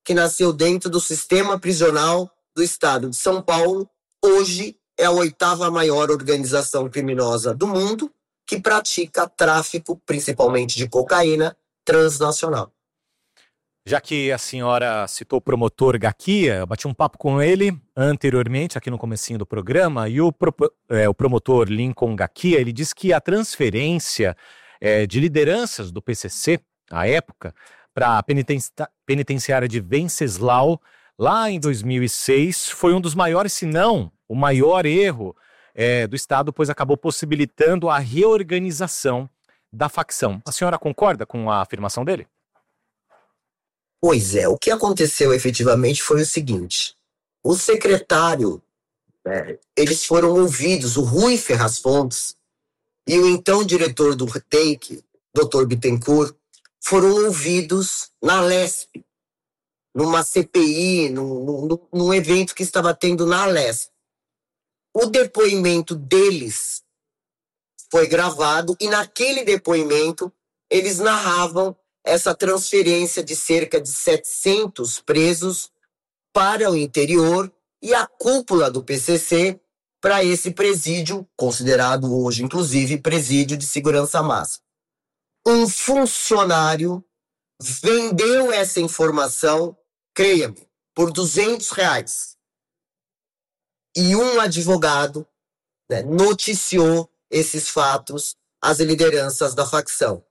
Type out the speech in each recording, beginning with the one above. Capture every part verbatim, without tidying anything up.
que nasceu dentro do sistema prisional do estado de São Paulo. Hoje é a oitava maior organização criminosa do mundo que pratica tráfico, principalmente de cocaína, transnacional. Já que a senhora citou o promotor Gaquia, eu bati um papo com ele anteriormente, aqui no comecinho do programa, e o, pro, é, o promotor Lincoln Gaquia, ele disse que a transferência é, de lideranças do P C C, à época, para a penitenci- penitenciária de Venceslau, lá em dois mil e seis, foi um dos maiores, se não o maior erro é, do Estado, pois acabou possibilitando a reorganização da facção. A senhora concorda com a afirmação dele? Pois é, o que aconteceu efetivamente foi o seguinte: o secretário, né, eles foram ouvidos, o Rui Ferraz Fontes e o então diretor do Retake, doutor Bittencourt, foram ouvidos na Lesp, numa C P I, num, num, num evento que estava tendo na Lesp. O depoimento deles foi gravado e naquele depoimento eles narravam essa transferência de cerca de setecentos presos para o interior e a cúpula do P C C para esse presídio, considerado hoje, inclusive, presídio de segurança máxima. Um funcionário vendeu essa informação, creia-me, por duzentos reais. E um advogado, né, noticiou esses fatos às lideranças da facção.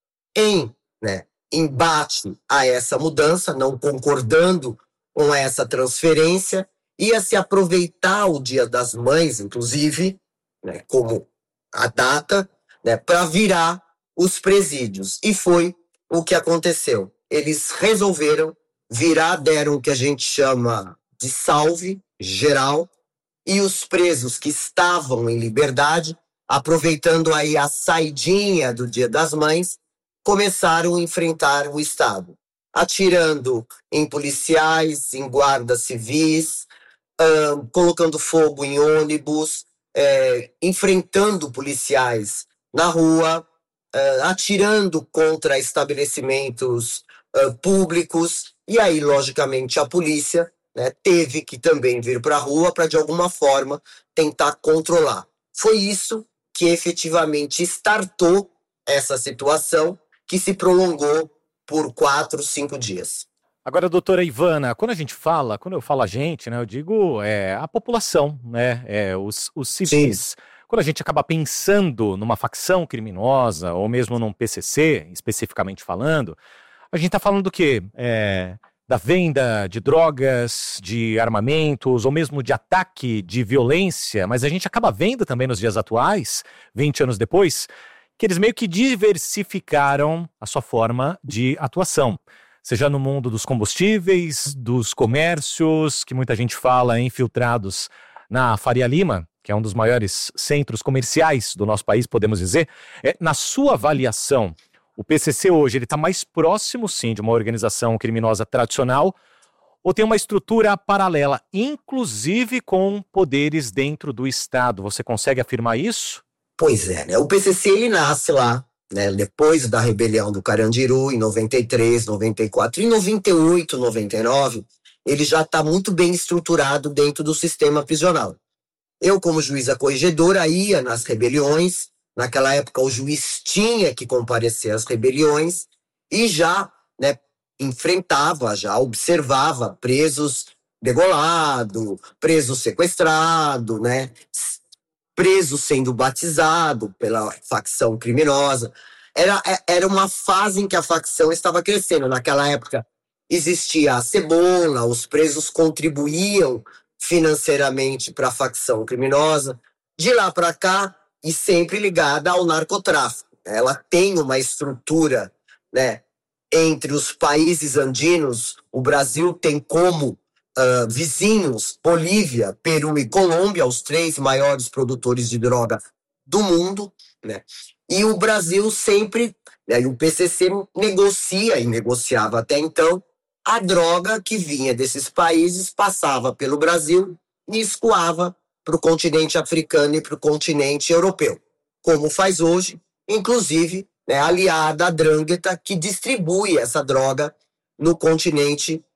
Em né, embate a essa mudança, não concordando com essa transferência, ia se aproveitar o Dia das Mães, inclusive, né, como a data, né, para virar os presídios. E foi o que aconteceu. Eles resolveram virar, deram o que a gente chama de salve geral, e os presos que estavam em liberdade, aproveitando aí a saidinha do Dia das Mães, começaram a enfrentar o Estado, atirando em policiais, em guardas civis, uh, colocando fogo em ônibus, é, enfrentando policiais na rua, uh, atirando contra estabelecimentos uh, públicos. E aí, logicamente, a polícia, né, teve que também vir para a rua para, de alguma forma, tentar controlar. Foi isso que efetivamente startou essa situação, que se prolongou por quatro, cinco dias. Agora, doutora Ivana, quando a gente fala, quando eu falo a gente, né, eu digo é, a população, né, é, os, os civis. Sim. Quando a gente acaba pensando numa facção criminosa, ou mesmo num P C C, especificamente falando, a gente está falando do quê? É, da venda de drogas, de armamentos, ou mesmo de ataque, de violência, mas a gente acaba vendo também nos dias atuais, vinte anos depois, que eles meio que diversificaram a sua forma de atuação. Seja no mundo dos combustíveis, dos comércios, que muita gente fala infiltrados na Faria Lima, que é um dos maiores centros comerciais do nosso país, podemos dizer. É, na sua avaliação, o P C C hoje está mais próximo, sim, de uma organização criminosa tradicional, ou tem uma estrutura paralela, inclusive com poderes dentro do Estado? Você consegue afirmar isso? Pois é, né? O P C C ele nasce lá, né, depois da rebelião do Carandiru, em noventa e três, noventa e quatro, em noventa e oito, noventa e nove, ele já está muito bem estruturado dentro do sistema prisional. Eu, como juíza corregedora, ia nas rebeliões. Naquela época, o juiz tinha que comparecer às rebeliões e já, né, enfrentava, já observava presos degolado, preso sequestrado, né, preso sendo batizado pela facção criminosa. Era, era uma fase em que a facção estava crescendo. Naquela época existia a cebola, os presos contribuíam financeiramente para a facção criminosa. De lá para cá, e sempre ligada ao narcotráfico. Ela tem uma estrutura, né, entre os países andinos. O Brasil tem como Uh, vizinhos, Bolívia, Peru e Colômbia, os três maiores produtores de droga do mundo, né? E o Brasil sempre, né, e o P C C negocia e negociava até então a droga que vinha desses países, passava pelo Brasil e escoava para o continente africano e para o continente europeu, como faz hoje, inclusive, né, aliada à Drangheta, que distribui essa droga no continente